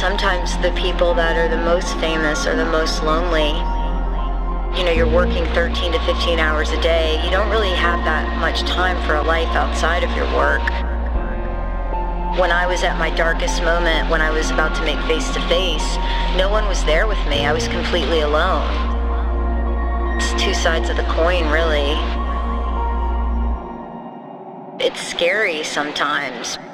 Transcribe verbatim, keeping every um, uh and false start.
sometimes the people that are the most famous are the most lonely. You know, you're working thirteen to fifteen hours a day. You don't really have that much time for a life outside of your work. When I was at my darkest moment, when I was about to make Face to Face, no one was there with me. I was completely alone. It's two sides of the coin, really. It's scary sometimes.